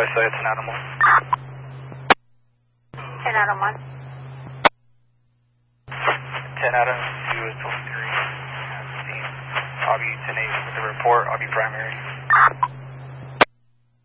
say it's an animal. 10 out of 1. 10 out of 2 is 23. I'll be 10-8 with the report. I'll be primary.